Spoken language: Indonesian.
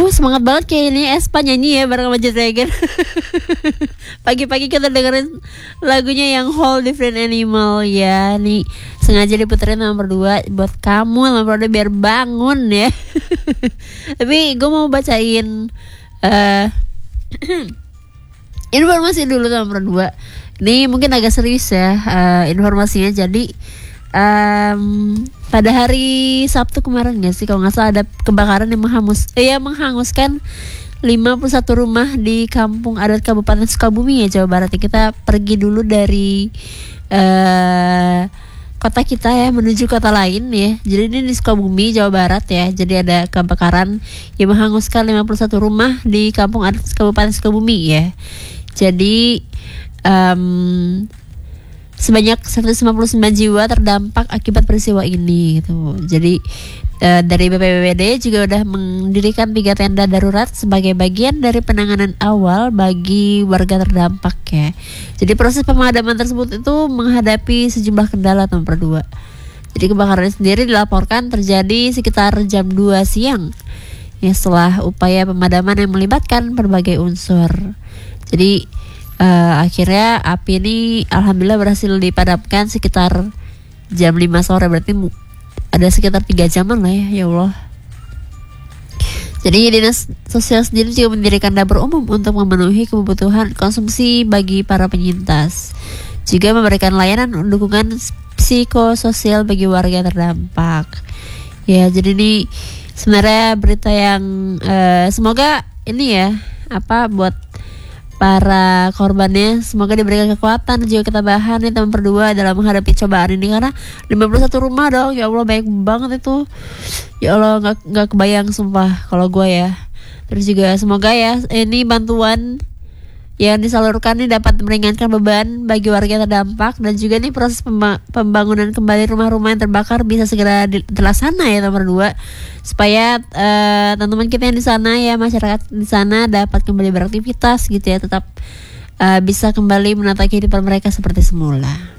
semangat banget kayak ini Espa nyanyi ya bareng sama J-Dragon. Pagi-pagi kita dengerin lagunya yang Whole Different Animal ya. Nih sengaja diputerin nomor 2 buat kamu nomor 2 biar bangun ya. Tapi gue mau bacain informasi dulu nomor 2. Ini mungkin agak serius ya informasinya. Jadi pada hari Sabtu kemarin gak sih kalau nggak salah ada kebakaran yang menghanguskan 51 rumah di kampung adat Kabupaten Sukabumi ya, Jawa Barat. Kita pergi dulu dari kota kita ya menuju kota lain ya. Jadi ini di Sukabumi, Jawa Barat ya. Jadi ada kebakaran yang menghanguskan 51 rumah di kampung adat Kabupaten Sukabumi ya. Jadi sebanyak 159 jiwa terdampak akibat peristiwa ini gitu. Jadi dari BPBD juga udah mendirikan 3 tenda darurat sebagai bagian dari penanganan awal bagi warga terdampak ya. Jadi proses pemadaman tersebut itu menghadapi sejumlah kendala nomor 2. Jadi kebakaran sendiri dilaporkan terjadi sekitar jam 2 siang ya, setelah upaya pemadaman yang melibatkan berbagai unsur. Jadi akhirnya api ini alhamdulillah berhasil dipadamkan sekitar jam 5 sore. Berarti ada sekitar 3 jaman lah ya Allah. Jadi Dinas Sosial sendiri juga mendirikan dapur umum untuk memenuhi kebutuhan konsumsi bagi para penyintas. Juga memberikan layanan dukungan psikososial bagi warga terdampak. Ya, jadi ini sebenarnya berita yang semoga ini ya buat para korbannya semoga diberikan kekuatan dan juga ketabahan ya teman berdua dalam menghadapi cobaan ini, karena 51 rumah dong ya Allah, banyak banget itu ya Allah, nggak kebayang sumpah kalau gue ya. Terus juga semoga ya ini bantuan yang disalurkan ini dapat meringankan beban bagi warga terdampak, dan juga nih proses pembangunan kembali rumah-rumah yang terbakar bisa segera terlaksana ya nomor 2, supaya teman-teman kita yang di sana ya, masyarakat di sana dapat kembali beraktivitas gitu ya, tetap bisa kembali menata kehidupan mereka seperti semula.